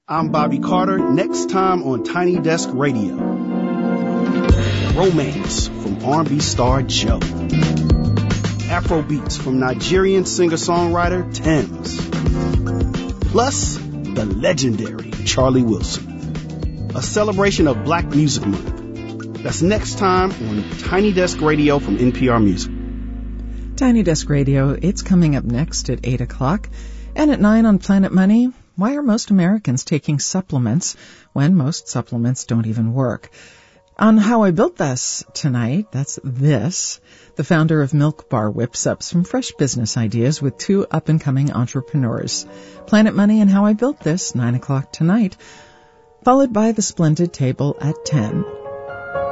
I'm Bobby Carter. Next time on Tiny Desk Radio. Romance from R&B star Joe. Afrobeats from Nigerian singer-songwriter Tems. Plus, the legendary Charlie Wilson. A celebration of Black Music Month. That's next time on Tiny Desk Radio from NPR Music. Tiny Desk Radio, it's coming up next at 8 o'clock. And at 9 on Planet Money, why are most Americans taking supplements when most supplements don't even work? On How I Built This tonight, that's this, the founder of Milk Bar whips up some fresh business ideas with two up-and-coming entrepreneurs. Planet Money and How I Built This, 9 o'clock tonight, followed by the Splendid Table at 10.